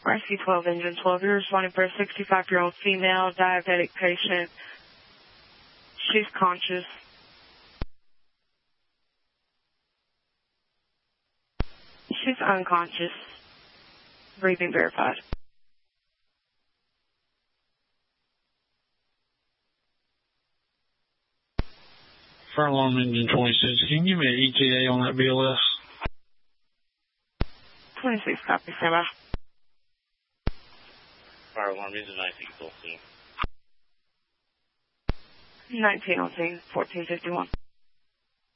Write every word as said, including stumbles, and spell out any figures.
Rescue twelve, Engine twelve. You're responding for a sixty-five-year-old female diabetic patient. She's conscious. She's unconscious. Breathing verified. Fire alarm engine twenty-six. Can you give me an E T A on that B L S? twenty-six, copy, stand by. Fire alarm engine nineteen, full scene. nineteen on scene, fourteen fifty-one.